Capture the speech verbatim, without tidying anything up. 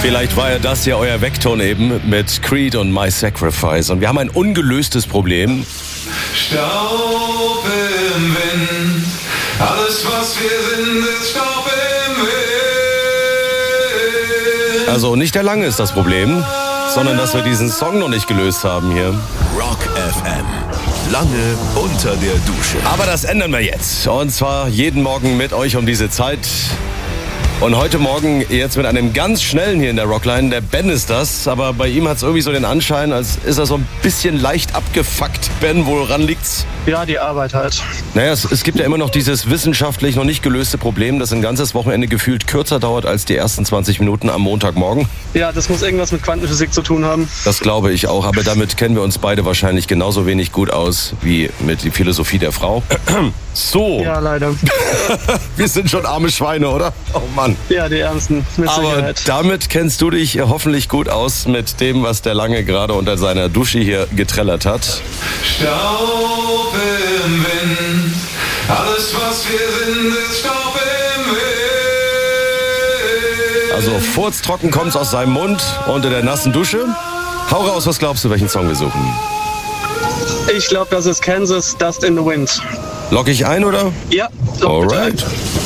Vielleicht war ja das ja euer Weckton eben mit Creed und My Sacrifice. Und wir haben ein ungelöstes Problem. Staub im Wind, alles was wir sind ist Staub im Wind. Also nicht der Lange ist das Problem, sondern dass wir diesen Song noch nicht gelöst haben hier. Rock F M. Lange unter der Dusche. Aber das ändern wir jetzt. Und zwar jeden Morgen mit euch um diese Zeit. Und heute Morgen jetzt mit einem ganz schnellen hier in der Rockline. Der Ben ist das, aber bei ihm hat es irgendwie so den Anschein, als ist er so ein bisschen leicht abgefuckt. Ben, woran liegt's? Ja, die Arbeit halt. Naja, es, es gibt ja immer noch dieses wissenschaftlich noch nicht gelöste Problem, das ein ganzes Wochenende gefühlt kürzer dauert als die ersten zwanzig Minuten am Montagmorgen. Ja, das muss irgendwas mit Quantenphysik zu tun haben. Das glaube ich auch, aber damit kennen wir uns beide wahrscheinlich genauso wenig gut aus wie mit der Philosophie der Frau. So. Ja, leider. Wir sind schon arme Schweine, oder? Oh Mann. Ja, die Ärmsten, mit Aber Sicherheit. damit kennst du dich hoffentlich gut aus mit dem, was der Lange gerade unter seiner Dusche hier getrellert hat. Staub im Wind, alles was wir sind ist Staub im Wind. Also furztrocken kommt's aus seinem Mund unter der nassen Dusche. Hau raus, was glaubst du, welchen Song wir suchen? Ich glaube, das ist Kansas, Dust in the Wind. Lock ich ein, oder? Ja, lock bitte ein. Alright.